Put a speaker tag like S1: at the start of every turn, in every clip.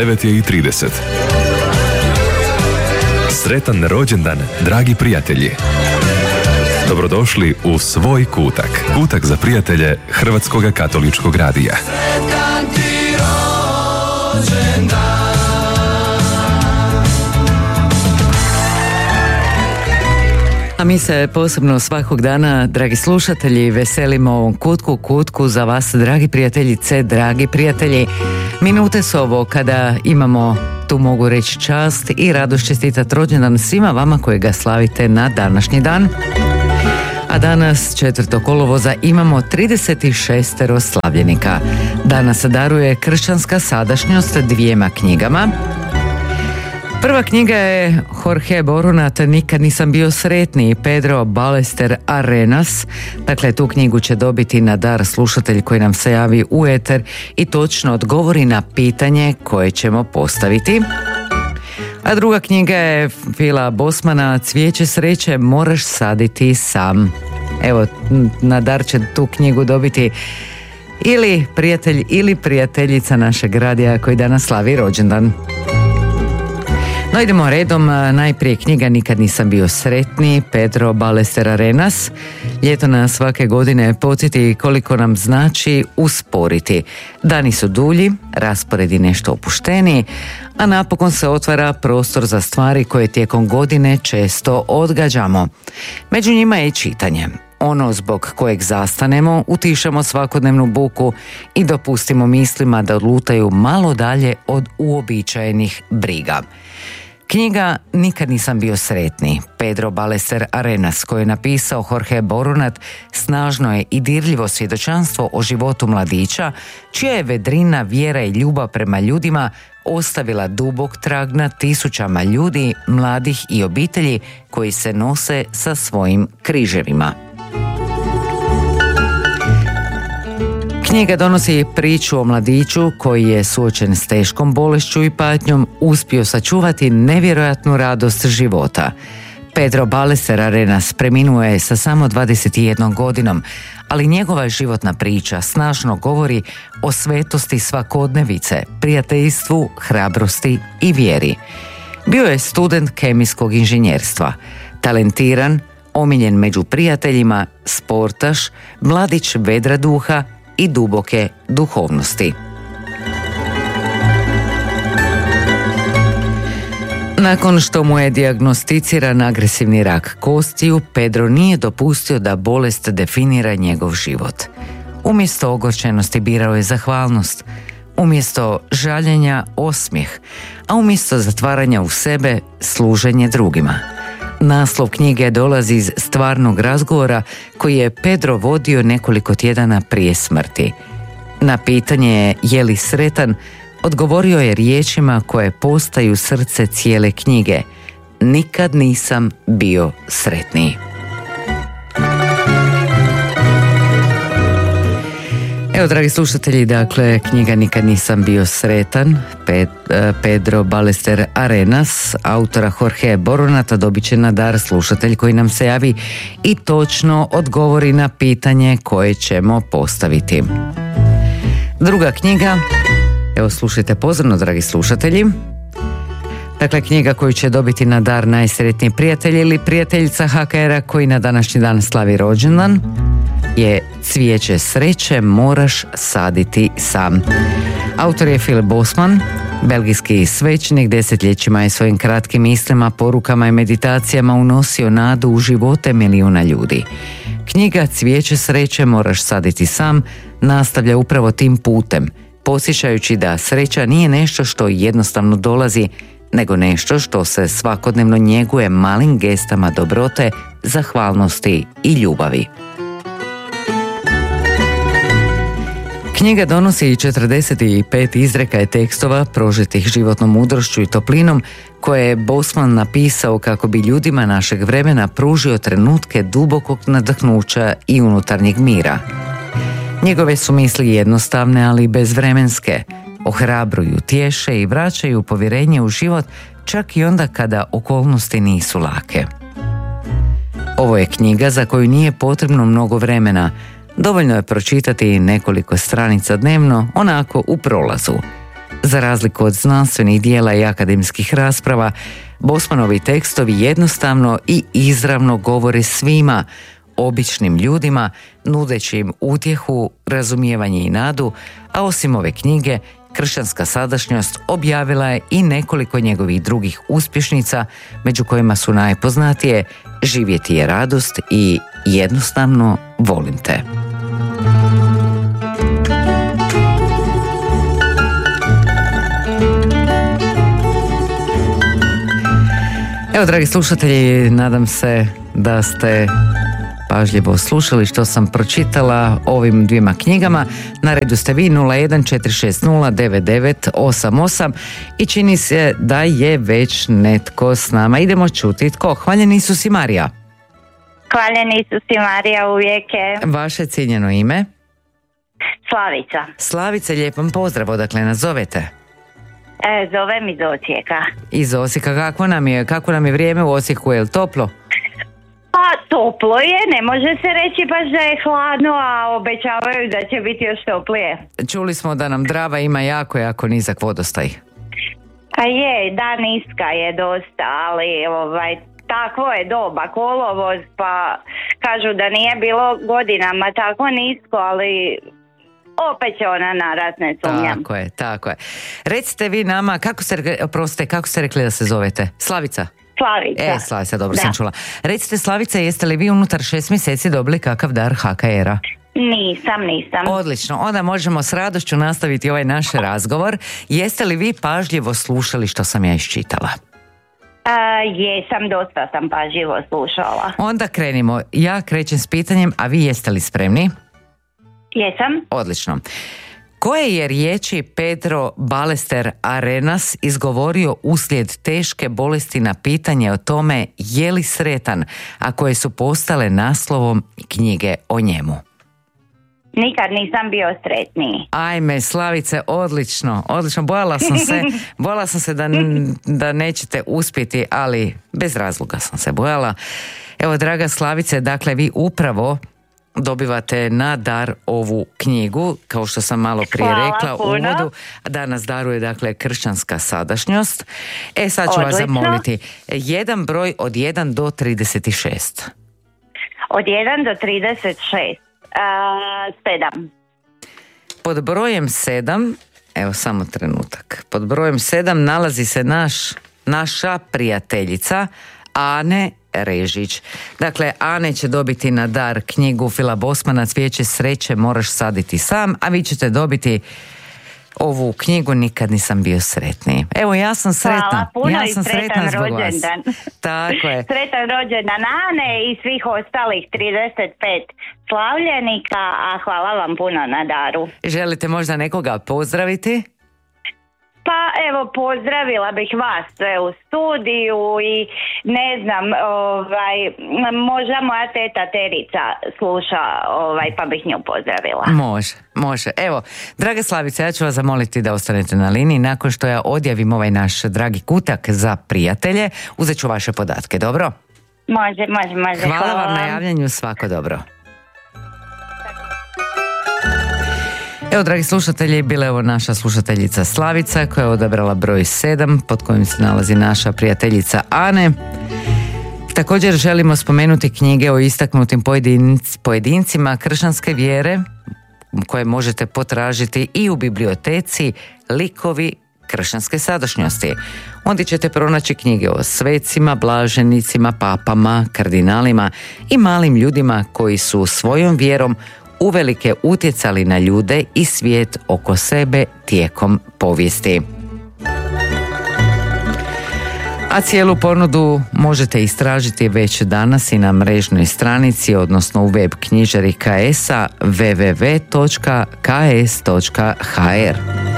S1: 9:30. Sretan rođendan, dragi prijatelji! Dobrodošli u Svoj kutak. Kutak za prijatelje Hrvatskoga katoličkog radija.
S2: Sretan ti rođendan.
S3: A mi se posebno svakog dana, dragi slušatelji, veselimo ovom kutku za vas, dragi prijateljice, dragi prijatelji. Minute su ovo kada imamo, tu mogu reći, čast i radost čestitati rođendan svima vama koji ga slavite na današnji dan. A danas, 4. kolovoza, imamo 36 slavljenika. Danas se daruje kršćanska sadašnjost 2 knjigama. Prva knjiga je Jorge Boronat, Nikad nisam bio sretniji, Pedro Ballester Arenas. Dakle, tu knjigu će dobiti na dar slušatelj koji nam se javi u eter i točno odgovori na pitanje koje ćemo postaviti. A druga knjiga je Phila Bosmana, Cvijeće sreće moraš saditi sam. Evo, na dar će tu knjigu dobiti ili prijatelj ili prijateljica našeg radija koji danas slavi rođendan. No, idemo redom. Najprije knjiga Nikad nisam bio sretniji, Pedro Ballester Arenas. Ljeto nas svake godine podsjeti koliko nam znači usporiti. Dani su dulji, rasporedi nešto opušteniji, a napokon se otvara prostor za stvari koje tijekom godine često odgađamo. Među njima je i čitanje. Ono zbog kojeg zastanemo, utišamo svakodnevnu buku i dopustimo mislima da odlutaju malo dalje od uobičajenih briga. Knjiga Nikad nisam bio sretniji, Pedro Ballester Arenas, koju je napisao Jorge Boronat, snažno je i dirljivo svjedočanstvo o životu mladića, čija je vedrina, vjera i ljubav prema ljudima ostavila dubok trag na tisućama ljudi, mladih i obitelji koji se nose sa svojim križevima. Knjiga donosi priču o mladiću koji je suočen s teškom bolešću i patnjom uspio sačuvati nevjerojatnu radost života. Pedro Ballester Arenas preminuo je sa samo 21 godinom, ali njegova životna priča snažno govori o svetosti svakodnevice, prijateljstvu, hrabrosti i vjeri. Bio je student kemijskog inženjerstva, talentiran, omiljen među prijateljima, sportaš, mladić vedra duha i duboke duhovnosti. Nakon što mu je dijagnosticiran agresivni rak kostiju, Pedro nije dopustio da bolest definira njegov život. Umjesto ogorčenosti birao je zahvalnost, umjesto žaljenja osmijeh, a umjesto zatvaranja u sebe služenje drugima. Naslov knjige dolazi iz stvarnog razgovora koji je Pedro vodio nekoliko tjedana prije smrti. Na pitanje je li sretan, odgovorio je riječima koje postaju srce cijele knjige: nikad nisam bio sretniji. Evo, dragi slušatelji, dakle, knjiga Nikad nisam bio sretan, Pedro Ballester Arenas, autora Jorge Boronata, dobit će na dar slušatelj koji nam se javi i točno odgovori na pitanje koje ćemo postaviti. Druga knjiga, evo slušajte pozorno, dragi slušatelji, dakle, knjiga koju će dobiti na dar najsretniji prijatelj ili prijateljica HKR-a koji na današnji dan slavi rođendan, je Cvijeće sreće moraš saditi sam. Autor je Phil Bosman, belgijski svećenik, desetljećima je svojim kratkim mislima, porukama i meditacijama unosio nadu u živote milijuna ljudi. Knjiga Cvijeće sreće moraš saditi sam nastavlja upravo tim putem, podsjećajući da sreća nije nešto što jednostavno dolazi, nego nešto što se svakodnevno njeguje malim gestama dobrote, zahvalnosti i ljubavi. Knjiga donosi i 45 izreka i tekstova prožetih životnom mudrošću i toplinom koje je Bosman napisao kako bi ljudima našeg vremena pružio trenutke dubokog nadahnuća i unutarnjeg mira. Njegove su misli jednostavne, ali bezvremenske, ohrabruju, tješe i vraćaju povjerenje u život čak i onda kada okolnosti nisu lake. Ovo je knjiga za koju nije potrebno mnogo vremena. Dovoljno je pročitati nekoliko stranica dnevno, onako u prolazu. Za razliku od znanstvenih dijela i akademskih rasprava, Bosmanovi tekstovi jednostavno i izravno govore svima, običnim ljudima, nudeći im utjehu, razumijevanje i nadu, a osim ove knjige, Kršćanska sadašnjost objavila je i nekoliko njegovih drugih uspješnica, među kojima su najpoznatije Živjeti je radost i Jednostavno volim te. Evo, dragi slušatelji, nadam se da ste pažljivo slušali što sam pročitala ovim dvima knjigama. Na redu ste vi 014609988 i čini se da je već netko s nama. Idemo čuti tko. Hvaljeni Isus i Marija.
S4: Hvaljeni Isus i Marija uvijek je.
S3: Vaše cijenjeno ime?
S4: Slavica.
S3: Slavice, lijepom pozdrav, odakle nas zovete?
S4: Zovem iz Osijeka.
S3: Iz Osijeka, kako nam je vrijeme u Osijeku, je li toplo?
S4: Pa toplo je, ne može se reći baš da je hladno, a obećavaju da će biti još toplije.
S3: Čuli smo da nam Drava ima jako nizak vodostaj.
S4: A je, da, niska je dosta, ali takvo je doba, kolovoz, pa kažu da nije bilo godinama tako nisko, ali opet će ona narast, ne sumnjam.
S3: Tako je. Recite vi nama, kako ste rekli da se zovete? Slavica?
S4: Slavica.
S3: Slavica, dobro sam čula. Recite, Slavica, jeste li vi unutar 6 mjeseci dobili kakav dar HKR-a?
S4: Nisam.
S3: Odlično, onda možemo s radošću nastaviti ovaj naš razgovor. Jeste li vi pažljivo slušali što sam ja iščitala?
S4: Jesam, dosta sam pažljivo slušala.
S3: Onda krenimo. Ja krećem s pitanjem, a vi jeste li spremni?
S4: Jesam.
S3: Odlično. Koje je riječi Pedro Ballester Arenas izgovorio uslijed teške bolesti na pitanje o tome je li sretan, a koje su postale naslovom knjige o njemu?
S4: Nikad nisam bio sretniji.
S3: Ajme, Slavice, odlično. Bojala sam se da nećete uspjeti, ali bez razloga sam se bojala. Evo, draga Slavice, dakle, vi upravo dobivate na dar ovu knjigu, kao što sam malo prije rekla u uvodu, da nas daruje, dakle, Kršćanska sadašnjost. Sad ću vas zamoliti. Jedan broj od 1 do 36.
S4: Od 1 do 36. 7.
S3: Pod brojem 7, evo samo trenutak, pod brojem 7 nalazi se naša prijateljica Ane Režić. Dakle, Ane će dobiti na dar knjigu Fila Bosmana Cvijeće sreće moraš saditi sam, a vi ćete dobiti ovu knjigu Nikad nisam bio sretniji. Evo, ja sam sretna.
S4: Hvala puno,
S3: ja sam
S4: i sretan rođendan.
S3: Tako je.
S4: Sretan rođendan Ane i svih ostalih 35 slavljenika, a hvala vam puno na daru.
S3: Želite možda nekoga pozdraviti?
S4: Pa evo, pozdravila bih vas sve u studiju i ne znam, možda moja teta Terica sluša, pa bih nju pozdravila.
S3: Može. Evo, draga Slavica, ja ću vas zamoliti da ostanete na liniji. Nakon što ja odjavim ovaj naš dragi kutak za prijatelje, uzet ću vaše podatke, dobro?
S4: Može.
S3: Hvala vam na javljanju, svako dobro. Evo, dragi slušatelji, bila je ovo naša slušateljica Slavica koja je odabrala broj 7 pod kojim se nalazi naša prijateljica Ane. Također želimo spomenuti knjige o istaknutim pojedincima kršćanske vjere koje možete potražiti i u biblioteci Likovi kršćanske sadašnjosti. Ondje ćete pronaći knjige o svecima, blaženicima, papama, kardinalima i malim ljudima koji su svojom vjerom uvelike utjecali na ljude i svijet oko sebe tijekom povijesti. A cijelu ponudu možete istražiti već danas i na mrežnoj stranici, odnosno u web knjižari KS-a www.ks.hr.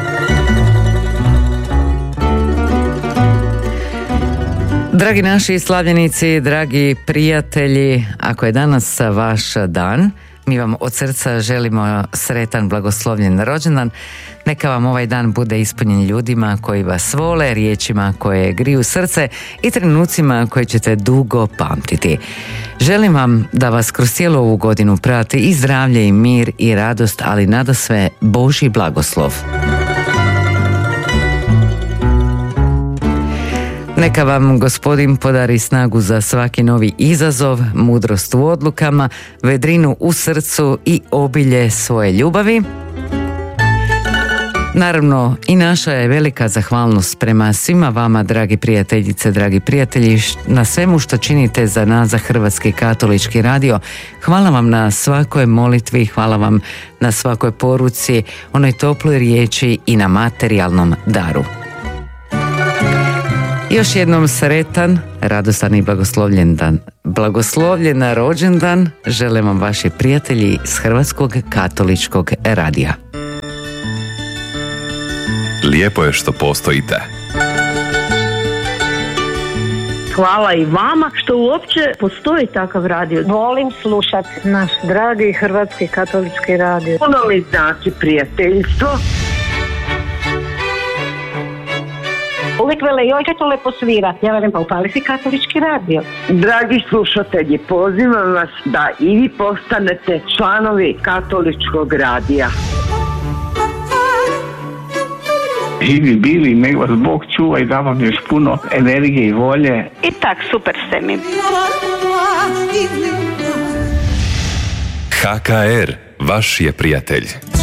S3: Dragi naši slavljenici, dragi prijatelji, ako je danas vaš dan, mi vam od srca želimo sretan, blagoslovljen rođendan. Neka vam ovaj dan bude ispunjen ljudima koji vas vole, riječima koje griju srce i trenucima koje ćete dugo pamtiti. Želim vam da vas kroz cijelu ovu godinu prati i zdravlje i mir i radost, ali nadasve Božji blagoslov. Neka vam Gospodin podari snagu za svaki novi izazov, mudrost u odlukama, vedrinu u srcu i obilje svoje ljubavi. Naravno, i naša je velika zahvalnost prema svima vama, dragi prijateljice, dragi prijatelji, na svemu što činite za nas, za Hrvatski katolički radio. Hvala vam na svakoj molitvi, hvala vam na svakoj poruci, onoj toploj riječi i na materijalnom daru. Još jednom sretan, radostan i blagoslovljen dan. Blagoslovljena rođendan želim vam vaši prijatelji iz Hrvatskog katoličkog radija.
S1: Lijepo je što postojite.
S5: Hvala i vama što uopće postoji takav radio.
S6: Volim slušati naš dragi Hrvatski katolički radio.
S5: Puno mi znači prijateljstvo.
S6: Uvijek vele, joj kad to lepo svira. Ja velim, pa upali si katolički radio.
S5: Dragi slušatelji, pozivam vas da i vi postanete članovi katoličkog radija.
S7: Živi bili, nek vas Bog čuva i da vam još puno energije i volje.
S6: I tak, super ste mi.
S1: HKR, vaš je prijatelj.